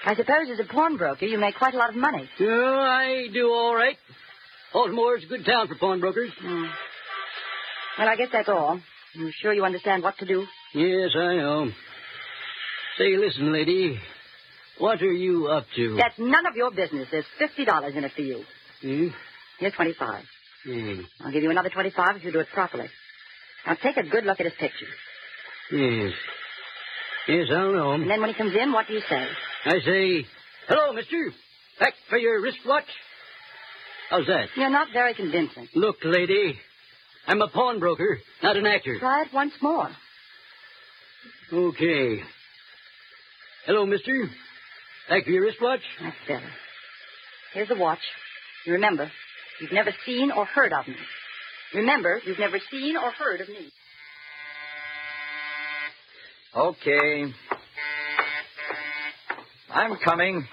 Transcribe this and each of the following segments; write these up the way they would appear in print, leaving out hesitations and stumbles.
I suppose as a pawnbroker you make quite a lot of money. Oh, I do all right. Baltimore's a good town for pawnbrokers. Well, I guess that's all. You sure you understand what to do? Yes, I know. Say, listen, lady. What are you up to? That's none of your business. There's $50 in it for you. Here's 25. I'll give you another 25 if you do it properly. Now take a good look at his picture. Yes. Yes, I'll know. And then when he comes in, what do you say? I say, hello, mister. Back for your wristwatch? How's that? You're not very convincing. Look, lady, I'm a pawnbroker, not an actor. Try it once more. Okay. Hello, mister. Back for your wristwatch? That's better. Here's the watch. Remember, you've never seen or heard of me. Remember, you've never seen or heard of me. Okay. I'm coming.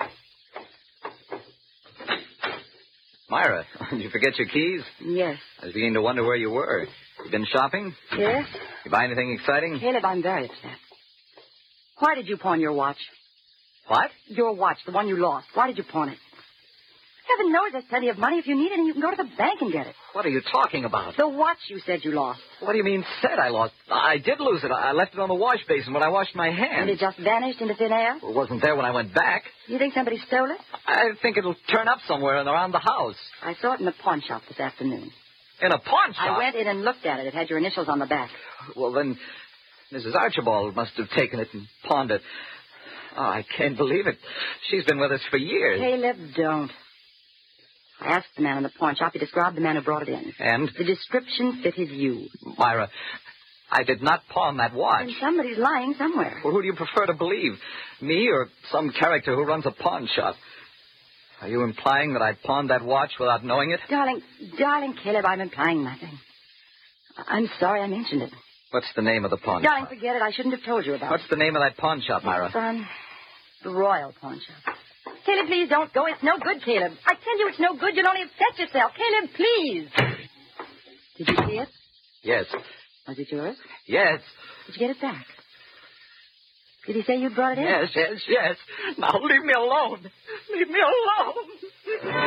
Myra, did you forget your keys? Yes. I was beginning to wonder where you were. You been shopping? Yes? You buy anything exciting? Caleb, I'm very upset. Why did you pawn your watch? What? Your watch, the one you lost. Why did you pawn it? Heaven knows there's plenty of money if you need it, and you can go to the bank and get it. What are you talking about? The watch you said you lost. What do you mean, said I lost? I did lose it. I left it on the wash basin when I washed my hands. And it just vanished into thin air? Well, it wasn't there when I went back. You think somebody stole it? I think it'll turn up somewhere and around the house. I saw it in the pawn shop this afternoon. In a pawn shop? I went in and looked at it. It had your initials on the back. Well, then, Mrs. Archibald must have taken it and pawned it. Oh, I can't believe it. She's been with us for years. Caleb, don't. I asked the man in the pawn shop. He described the man who brought it in. And? The description fitted you. Myra, I did not pawn that watch. And somebody's lying somewhere. Well, who do you prefer to believe? Me or some character who runs a pawn shop? Are you implying that I pawned that watch without knowing it? Darling Caleb, I'm implying nothing. I'm sorry I mentioned it. What's the name of the pawn Darling, shop? forget it. I shouldn't have told you about What's it. the name of that pawn shop, Myra? Son, the Royal Pawn Shop. Caleb, please don't go. It's no good, Caleb. I tell you it's no good. You'll only upset yourself. Caleb, please. Did you see it? Yes. Was it yours? Yes. Did you get it back? Did he say you brought it in? Yes. Now leave me alone. Leave me alone.